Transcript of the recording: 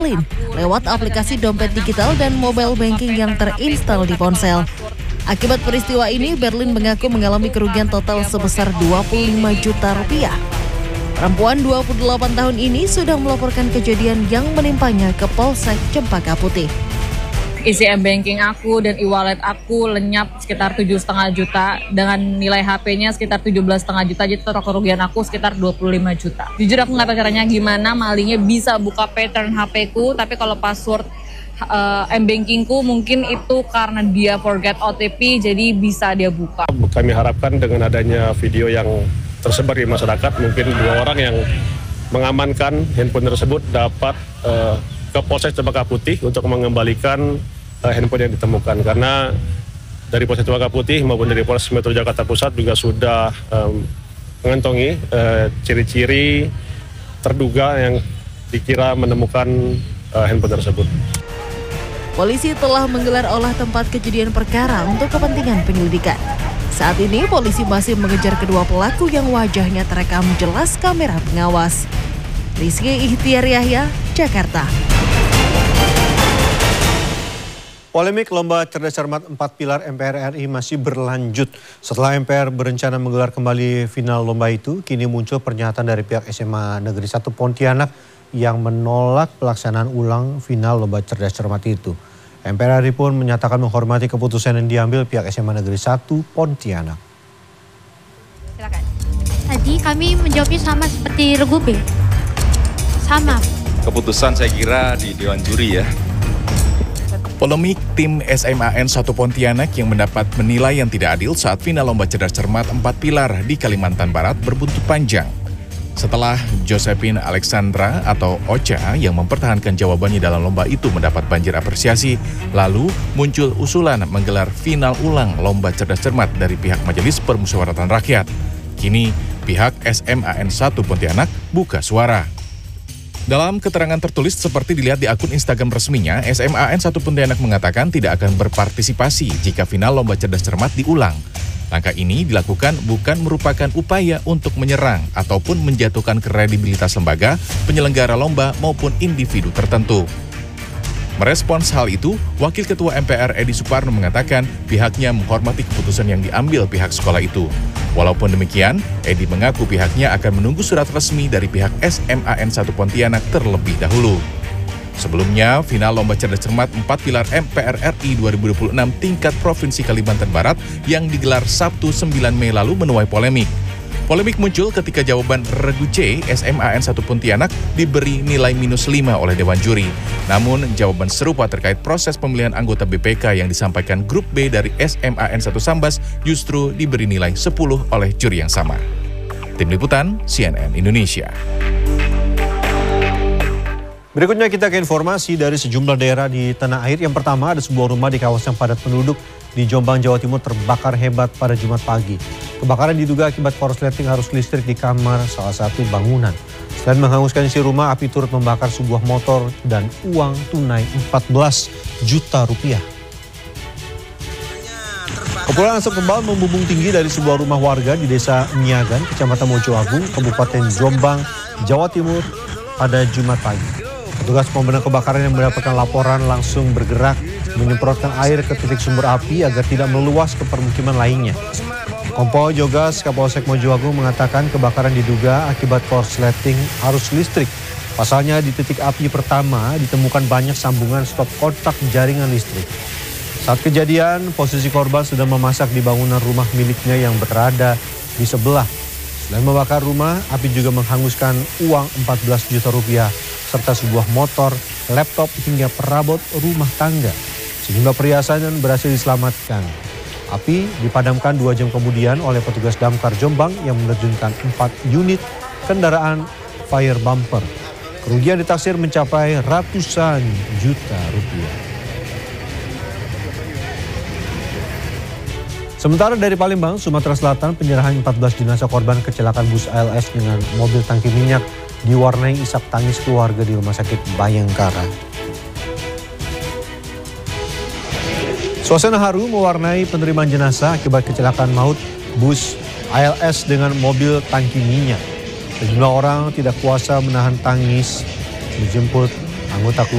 lewat aplikasi dompet digital dan mobile banking yang terinstal di ponsel. Akibat peristiwa ini, Berlin mengaku mengalami kerugian total sebesar 25 juta rupiah. Perempuan 28 tahun ini sudah melaporkan kejadian yang menimpanya ke Polsek Cempaka Putih. Isi m-banking aku dan e-wallet aku lenyap sekitar 7,5 juta dengan nilai HP-nya sekitar 17,5 juta, jadi total kerugian aku sekitar 25 juta. Jujur aku nggak tahu caranya gimana malingnya bisa buka pattern HP-ku, tapi kalau password m-bankingku mungkin itu karena dia forget OTP, jadi bisa dia buka. Kami harapkan dengan adanya video yang tersebar di masyarakat, mungkin 2 orang yang mengamankan handphone tersebut dapat ke Polsek Cempaka Putih untuk mengembalikan handphone yang ditemukan, karena dari Polsek Cempaka Putih maupun dari Polres Metro Jakarta Pusat juga sudah mengantongi ciri-ciri terduga yang dikira menemukan handphone tersebut. Polisi telah menggelar olah tempat kejadian perkara untuk kepentingan penyelidikan. Saat ini polisi masih mengejar kedua pelaku yang wajahnya terekam jelas kamera pengawas. Rizky Ihtiar Yahya, Jakarta. Polemik lomba cerdas cermat 4 pilar MPR RI masih berlanjut. Setelah MPR berencana menggelar kembali final lomba itu, kini muncul pernyataan dari pihak SMA Negeri 1 Pontianak yang menolak pelaksanaan ulang final lomba cerdas cermat itu. MPR RI pun menyatakan menghormati keputusan yang diambil pihak SMA Negeri 1 Pontianak. Silakan. Tadi kami menjawabnya sama seperti Regu B. Sama. Keputusan saya kira di Dewan Juri ya. Polemik tim SMAN 1 Pontianak yang mendapat menilai yang tidak adil saat final lomba cerdas cermat 4 pilar di Kalimantan Barat berbuntut panjang. Setelah Josephine Alexandra atau Ocha yang mempertahankan jawabannya dalam lomba itu mendapat banjir apresiasi, lalu muncul usulan menggelar final ulang lomba cerdas cermat dari pihak Majelis Permusyawaratan Rakyat. Kini pihak SMAN 1 Pontianak buka suara. Dalam keterangan tertulis seperti dilihat di akun Instagram resminya, SMAN 1 Pontianak mengatakan tidak akan berpartisipasi jika final lomba cerdas cermat diulang. Langkah ini dilakukan bukan merupakan upaya untuk menyerang ataupun menjatuhkan kredibilitas lembaga, penyelenggara lomba maupun individu tertentu. Merespons hal itu, Wakil Ketua MPR Edi Suparno mengatakan pihaknya menghormati keputusan yang diambil pihak sekolah itu. Walaupun demikian, Edi mengaku pihaknya akan menunggu surat resmi dari pihak SMAN 1 Pontianak terlebih dahulu. Sebelumnya, final lomba cerdas cermat 4 pilar MPR RI 2026 tingkat Provinsi Kalimantan Barat yang digelar Sabtu 9 Mei lalu menuai polemik. Polemik muncul ketika jawaban Regu C SMAN 1 Pontianak diberi nilai -5 oleh Dewan Juri. Namun, jawaban serupa terkait proses pemilihan anggota BPK yang disampaikan Grup B dari SMAN 1 Sambas justru diberi nilai 10 oleh juri yang sama. Tim Liputan, CNN Indonesia. Berikutnya kita ke informasi dari sejumlah daerah di tanah air. Yang pertama, ada sebuah rumah di kawasan padat penduduk di Jombang, Jawa Timur terbakar hebat pada Jumat pagi. Kebakaran diduga akibat korsleting arus listrik di kamar salah satu bangunan. Selain menghanguskan isi rumah, api turut membakar sebuah motor dan uang tunai 14 juta rupiah. Kepulan asap tebal membumbung tinggi dari sebuah rumah warga di Desa Miagan, Kecamatan Mojoagung, Kabupaten Jombang, Jawa Timur pada Jumat pagi. Petugas pemadam kebakaran yang mendapatkan laporan langsung bergerak menyemprotkan air ke titik sumber api agar tidak meluas ke permukiman lainnya. Kompol Jogas Kapolsek Mojoagung mengatakan kebakaran diduga akibat korsleting arus listrik. Pasalnya di titik api pertama ditemukan banyak sambungan stop kontak jaringan listrik. Saat kejadian, posisi korban sedang memasak di bangunan rumah miliknya yang berada di sebelah. Selain membakar rumah, api juga menghanguskan uang 14 juta rupiah serta sebuah motor, laptop hingga perabot rumah tangga. Sejumlah perhiasan berhasil diselamatkan. Api dipadamkan 2 jam kemudian oleh petugas damkar Jombang yang menerjunkan 4 unit kendaraan fire bumper. Kerugian ditaksir mencapai ratusan juta rupiah. Sementara dari Palembang, Sumatera Selatan, penyerahan 14 jenazah korban kecelakaan bus ALS dengan mobil tangki minyak diwarnai isak tangis keluarga di Rumah Sakit Bayangkara. Suasana haru mewarnai penerimaan jenazah akibat kecelakaan maut bus ALS dengan mobil tangki minyak. Sejumlah orang tidak kuasa menahan tangis menjemput anggota keluarga.